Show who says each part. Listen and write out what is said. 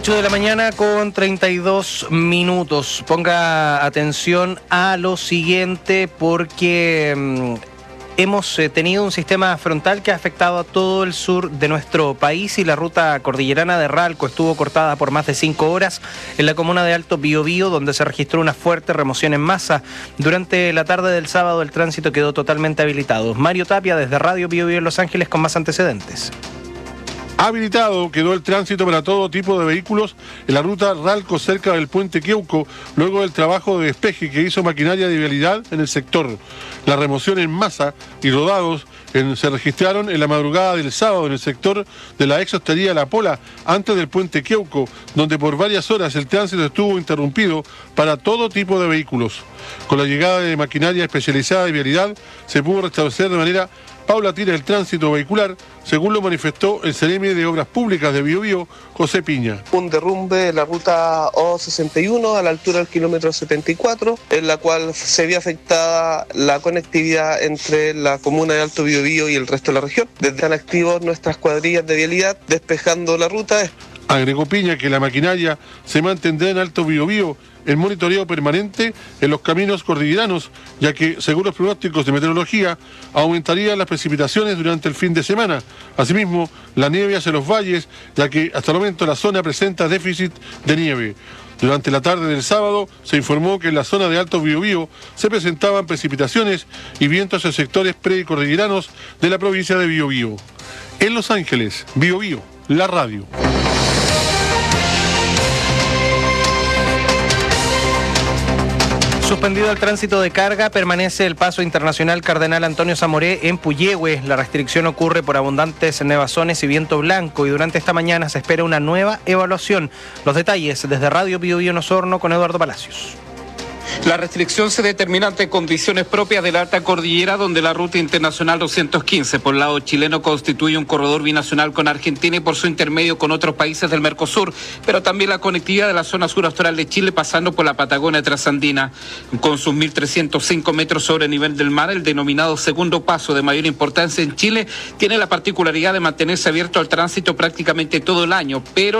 Speaker 1: 8 de la mañana con 32 minutos. Ponga atención a lo siguiente porque hemos tenido un sistema frontal que ha afectado a todo el sur de nuestro país y la ruta cordillerana de Ralco estuvo cortada por más de 5 horas en la comuna de Alto Biobío, donde se registró una fuerte remoción en masa. Durante la tarde del sábado el tránsito quedó totalmente habilitado. Mario Tapia desde Radio Biobío en Los Ángeles con más antecedentes.
Speaker 2: Habilitado quedó el tránsito para todo tipo de vehículos en la ruta Ralco cerca del puente Queuco, luego del trabajo de despeje que hizo maquinaria de vialidad en el sector. La remoción en masa y rodados se registraron en la madrugada del sábado en el sector de la ex hostería La Pola, antes del puente Queuco, donde por varias horas el tránsito estuvo interrumpido para todo tipo de vehículos. Con la llegada de maquinaria especializada de vialidad se pudo restablecer de manera paulatina el tránsito vehicular, según lo manifestó el seremi de Obras Públicas de Biobío, José Piña.
Speaker 3: Un derrumbe de la ruta O61 a la altura del kilómetro 74, en la cual se vio afectada la conectividad entre la comuna de Alto Biobío y el resto de la región. Están activos nuestras cuadrillas de vialidad despejando la ruta.
Speaker 2: Agregó Piña que la maquinaria se mantendrá en Alto Biobío en monitoreo permanente en los caminos cordilleranos, ya que, según los pronósticos de meteorología, aumentarían las precipitaciones durante el fin de semana. Asimismo, la nieve hacia los valles, ya que hasta el momento la zona presenta déficit de nieve. Durante la tarde del sábado se informó que en la zona de Alto Biobío se presentaban precipitaciones y vientos en sectores precordilleranos de la provincia de Biobío. En Los Ángeles, Biobío, la radio.
Speaker 1: Suspendido el tránsito de carga, permanece el paso internacional Cardenal Antonio Zamoré en Puyehue. La restricción ocurre por abundantes nevazones y viento blanco y durante esta mañana se espera una nueva evaluación. Los detalles desde Radio Biobío en Osorno con Eduardo Palacios.
Speaker 4: La restricción se determina ante condiciones propias de la alta cordillera, donde la ruta internacional 215 por el lado chileno constituye un corredor binacional con Argentina y por su intermedio con otros países del Mercosur, pero también la conectividad de la zona sur austral de Chile pasando por la Patagonia trasandina. Con sus 1.305 metros sobre el nivel del mar, el denominado segundo paso de mayor importancia en Chile tiene la particularidad de mantenerse abierto al tránsito prácticamente todo el año, pero